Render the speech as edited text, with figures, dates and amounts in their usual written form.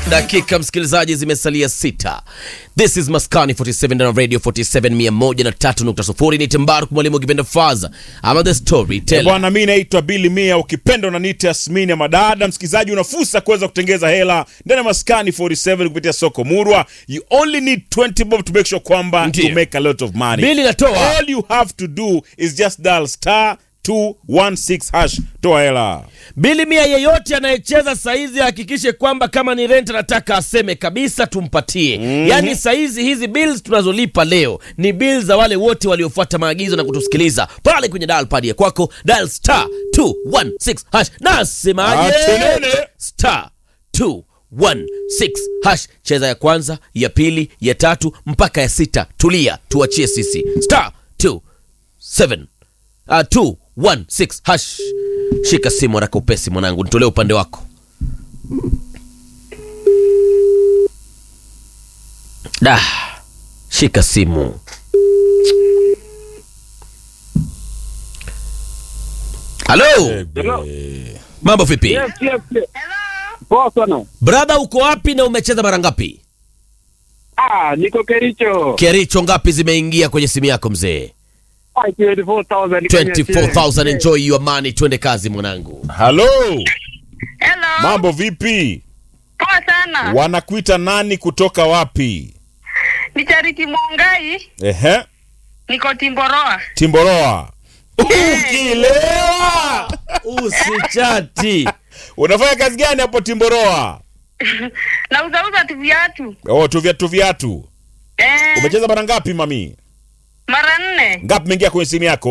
Dakika msikilizaji zimesalia 6. This is Maskani 47 na Radio 47 103.0. Ni Timbaru mwalimu ukipenda Faza. Ama the storyteller. Bwana mimi naitwa Billy Mia, ukipenda unaniita Yasmini ya madada. Msikilizaji, una fursa kuweza kutengeza hela ndani ya Maskani 47 kupitia soko Murwa. You only need 20 bob to make sure kwamba you make a lot of money. Billy natoa. All you have to do is just dial *216# toa hela. Billy Mia, yeyote anayecheza saizi hakikishe kwamba kama ni rent anataka aseme kabisa tumpatie. Yaani saizi hizi bills tunazolipa leo ni bills za wale wote waliofuata maagizo na kutusikiliza. Pale kwenye dial pad ya kwako dial *216#. Nasemaje? *216#. Cheza ya kwanza, ya pili, ya tatu mpaka ya 6. Tulia, tuachie sisi. *216#. Shika simu haraka upesi mwanangu, nitolee upande wako. Shika simu. Halo. Mambo vipi? Yes. Poa sana. Brother, uko wapi na umecheza mara ngapi? Niko Kericho. Kericho, ngapi zimeingia kwenye simu yako mzee? 24,000. Enjoy your money, twende kazi mwanangu. Hello. Hello. Mambo vipi? Poa sana. Wanakuita nani kutoka wapi? Ni Charity Mongai. Ehe. Niko Timboroa. Timboroa. Ukilewa. Usichati. Unafanya kazi gani hapo Timboroa? Nauza tu viatu. Viatu. Umecheza mara ngapi mami? Mara 4. Ngapi mengia kwenye simu yako?